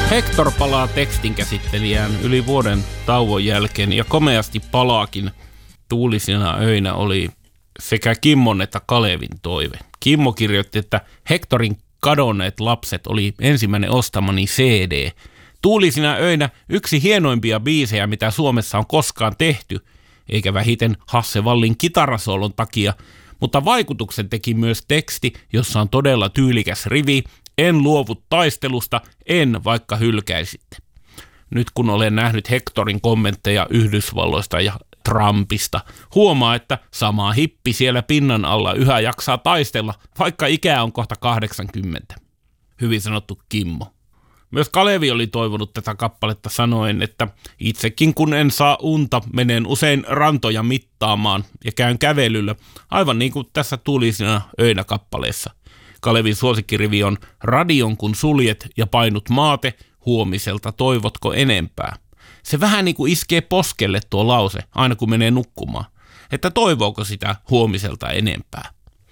Hector palaa tekstinkäsittelijään yli vuoden tauon jälkeen ja komeasti palaakin. Tuulisina öinä oli sekä Kimmon että Kalevin toive. Kimmo kirjoitti, että Hectorin kadonneet lapset oli ensimmäinen ostamani CD. Tuulisina öinä yksi hienoimpia biisejä, mitä Suomessa on koskaan tehty, eikä vähiten Hasse Wallin kitarasoolon takia, mutta vaikutuksen teki myös teksti, jossa on todella tyylikäs rivi: en luovu taistelusta, en vaikka hylkäisitte. Nyt kun olen nähnyt Hectorin kommentteja Yhdysvalloista ja Trumpista, huomaa, että sama hippi siellä pinnan alla yhä jaksaa taistella, vaikka ikää on kohta 80. Hyvin sanottu, Kimmo. Myös Kalevi oli toivonut tätä kappaletta sanoen, että itsekin kun en saa unta, menen usein rantoja mittaamaan ja käyn kävelyllä, aivan niin kuin tässä Tuulisina öinä kappaleessa. Kalevin suosikkirivi on: radion kun suljet ja painut maate, huomiselta toivotko enempää. Se vähän niin kuin iskee poskelle tuo lause, aina kun menee nukkumaan, että toivooko sitä huomiselta enempää.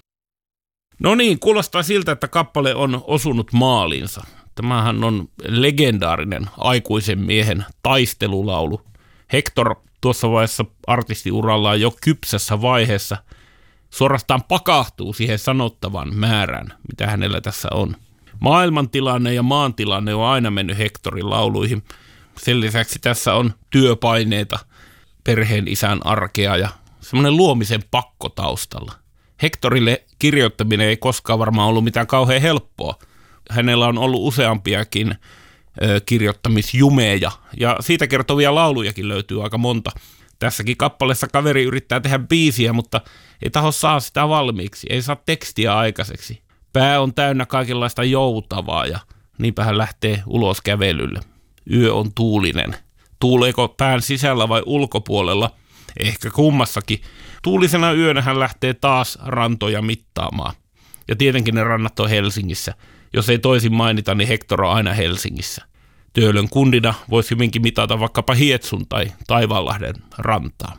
No niin, kuulostaa siltä, että kappale on osunut maalinsa. Tämähän on legendaarinen aikuisen miehen taistelulaulu. Hector tuossa vaiheessa artistiurallaan jo kypsässä vaiheessa suorastaan pakahtuu siihen sanottavan määrään, mitä hänellä tässä on. Maailmantilanne ja maantilanne on aina mennyt Hectorin lauluihin. Sen lisäksi tässä on työpaineita, perheen isän arkea ja semmoinen luomisen pakko taustalla. Hectorille kirjoittaminen ei koskaan varmaan ollut mitään kauhean helppoa. Hänellä on ollut useampiakin kirjoittamisjumeja ja siitä kertovia laulujakin löytyy aika monta. Tässäkin kappaleessa kaveri yrittää tehdä biisiä, mutta ei taho saa sitä valmiiksi, ei saa tekstiä aikaiseksi. Pää on täynnä kaikenlaista joutavaa ja niinpä hän lähtee ulos kävelylle. Yö on tuulinen. Tuuleeko pään sisällä vai ulkopuolella? Ehkä kummassakin. Tuulisena yönä hän lähtee taas rantoja mittaamaan. Ja tietenkin ne rannat on Helsingissä. Jos ei toisin mainita, niin Hector on aina Helsingissä. Töölön kundina voisi hyvinkin mitata vaikkapa Hietsun tai Taivaanlahden rantaa.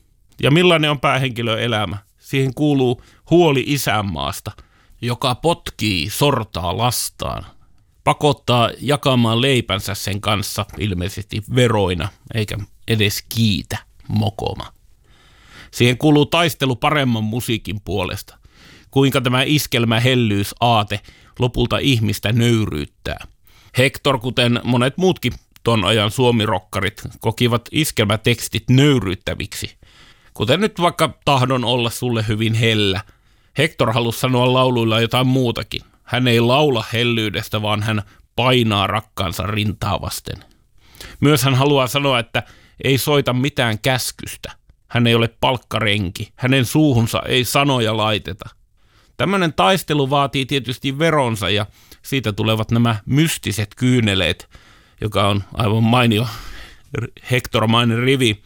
Ja millainen on päähenkilön elämä? Siihen kuuluu huoli isänmaasta, joka potkii, sortaa lastaan. Pakottaa jakamaan leipänsä sen kanssa ilmeisesti veroina, eikä edes kiitä mokoma. Siihen kuuluu taistelu paremman musiikin puolesta. Kuinka tämä iskelmähellyysaate lopulta ihmistä nöyryyttää. Hector, kuten monet muutkin ton ajan suomirokkarit, kokivat iskelmätekstit nöyryyttäviksi. Kuten nyt vaikka Tahdon olla sulle hyvin hellä. Hector halusi sanoa lauluilla jotain muutakin. Hän ei laula hellyydestä, vaan hän painaa rakkaansa rintaa vasten. Myös hän haluaa sanoa, että ei soita mitään käskystä. Hän ei ole palkkarenki. Hänen suuhunsa ei sanoja laiteta. Tämmöinen taistelu vaatii tietysti veronsa ja siitä tulevat nämä mystiset kyyneleet, joka on aivan mainio Hector-mainen rivi.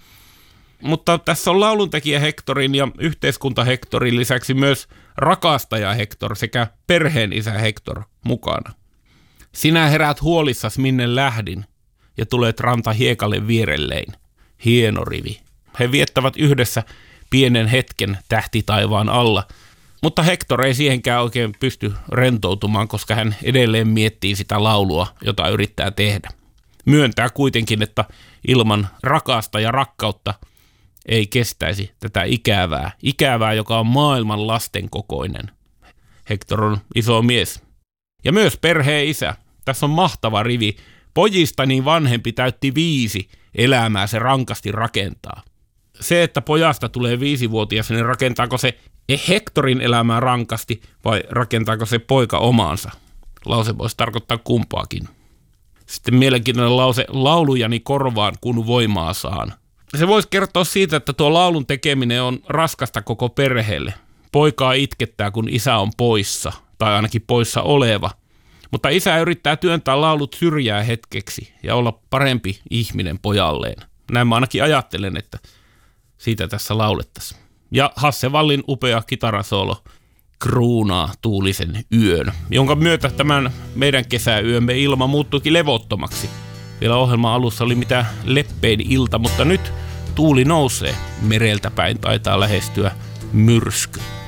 Mutta tässä on lauluntekijä Hectorin ja yhteiskunta Hectorin lisäksi myös rakastaja Hector sekä perheen isä Hector mukana. Sinä herät huolissas minne lähdin ja tulet ranta hiekalle vierellein. Hieno rivi. He viettävät yhdessä pienen hetken tähtitaivaan alla, mutta Hector ei siihenkään oikein pysty rentoutumaan, koska hän edelleen miettii sitä laulua, jota yrittää tehdä. Myöntää kuitenkin, että ilman rakasta ja rakkautta ei kestäisi tätä ikävää, joka on maailman lasten kokoinen. Hector on iso mies. Ja myös perheen isä. Tässä on mahtava rivi. Pojistani vanhempi täytti 5, elämää se rankasti rakentaa. Se, että pojasta tulee 5-vuotias, niin rakentaako se Hectorin elämää rankasti vai rakentaako se poika omaansa? Lause voisi tarkoittaa kumpaakin. Sitten mielenkiintoinen lause: laulujani korvaan, kun voimaa saan. Se voisi kertoa siitä, että tuo laulun tekeminen on raskasta koko perheelle. Poikaa itkettää, kun isä on poissa, tai ainakin poissa oleva. Mutta isä yrittää työntää laulut syrjää hetkeksi ja olla parempi ihminen pojalleen. Näin mä ainakin ajattelen, että siitä tässä laulettaisiin. Ja Hasse Wallin upea kitarasoolo kruunaa tuulisen yön, jonka myötä tämän meidän kesäyömme ilma muuttuikin levottomaksi. Vielä ohjelman alussa oli mitä leppein ilta, mutta nyt tuuli nousee. Mereltä päin taitaa lähestyä myrsky.